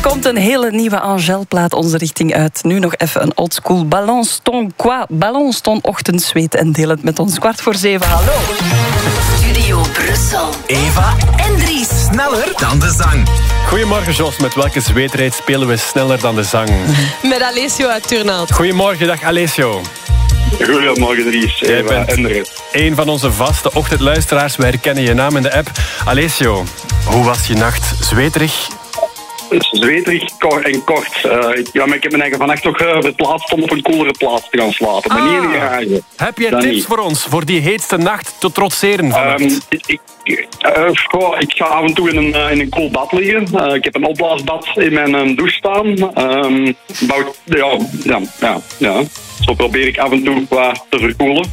komt een hele nieuwe Angèle-plaat onze richting uit. Nu nog even een oldschool Balance ton quoi? Balance ton ochtendzweet en deel het met ons. 6:45. Hallo. Studio Brussel. Eva En Dries. sneller dan de zang. Goedemorgen Jos, met welke zweetrijd spelen we sneller dan de zang? Met Alessio uit Turnhout. Goedemorgen, dag Alessio. Goedemorgen Dries, Jij Eva bent en de rest. een van onze vaste ochtendluisteraars. We herkennen je naam in de app. Alessio, hoe was je nacht? Zweterig? Zweterig en kort. Maar ik heb mijn eigen vannacht toch verplaatst om op een koelere plaats te gaan slapen. Maar niet in de garage. Heb je Dat tips niet. voor ons, voor die heetste nacht te trotseren vannacht? Ik ga af en toe in een koel bad liggen. Ik heb een opblaasbad in mijn douche staan. Zo probeer ik af en toe wat te verkoelen.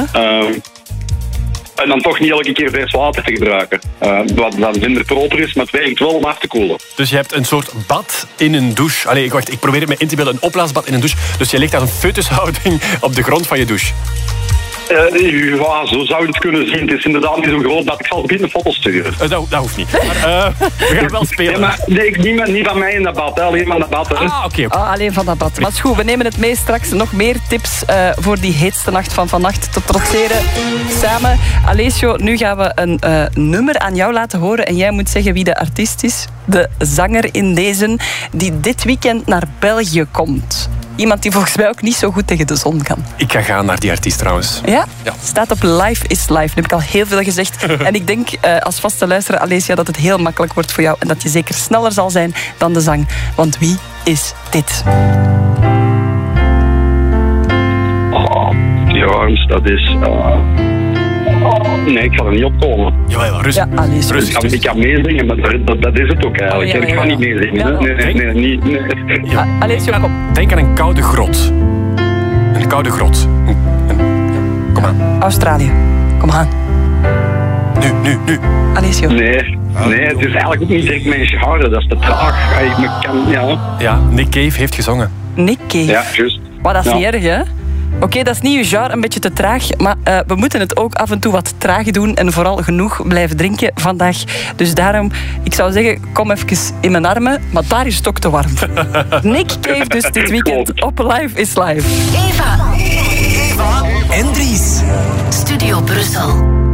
En dan toch niet elke keer vers water te gebruiken. Wat minder proper is, maar het werkt wel om af te koelen. Dus je hebt een soort bad in een douche. Allee, ik probeer het me in te beelden. Een opblaasbad in een douche. Dus je ligt als een foetushouding op de grond van je douche. Zo zou je het kunnen zien. Het is inderdaad niet zo groot dat ik zal een foto sturen. Dat hoeft niet. Maar, we gaan wel spelen. Niet van mij in dat bad, alleen van dat bad. Hè. Oké. Alleen van dat bad. Maar het is goed, we nemen het mee straks. Nog meer tips voor die heetste nacht van vannacht te trotseren. Samen. Alessio, nu gaan we een nummer aan jou laten horen. En jij moet zeggen wie de artiest is. De zanger in deze die dit weekend naar België komt. Iemand die volgens mij ook niet zo goed tegen de zon kan. Ik ga gaan naar die artiest trouwens. Ja? Ja. Staat op Life is Life. Dat heb ik al heel veel gezegd. En ik denk als vaste luisteraar, Alessia, dat het heel makkelijk wordt voor jou. En dat je zeker sneller zal zijn dan de zang. Want wie is dit? Jongens, dat is... Nee, ik ga er niet op komen. Jawel, rustig. Ja, Alessio. Rustig. Ik kan meezingen, maar dat is het ook eigenlijk. Oh, ja. Ik ga niet meezingen. Ja. Nee. Alessio, kom. Denk aan een koude grot. Een koude grot. Kom aan. Australië. Kom aan. Nu. Alessio. Nee, het is eigenlijk ook niet direct mijn genre. Dat is te traag. Ja, Nick Cave heeft gezongen. Nick Cave. Ja, juist. Maar dat is Ja. niet erg, hè? Oké, dat is niet uw genre, een beetje te traag. Maar we moeten het ook af en toe wat traag doen. En vooral genoeg blijven drinken vandaag. Dus daarom, ik zou zeggen, kom even in mijn armen. Maar daar is het ook te warm. Nick Cave dus dit weekend op Life is Live. Eva. En Dries. Studio Brussel.